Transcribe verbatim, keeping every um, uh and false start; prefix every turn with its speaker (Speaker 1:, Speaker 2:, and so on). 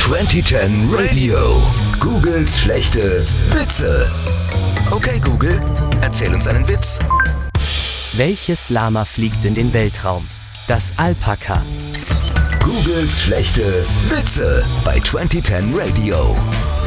Speaker 1: zwanzig zehn Radio. Googles schlechte Witze. Okay Google, erzähl uns einen Witz.
Speaker 2: Welches Lama fliegt in den Weltraum? Das Alpaka.
Speaker 1: Googles schlechte Witze bei zwanzig zehn Radio.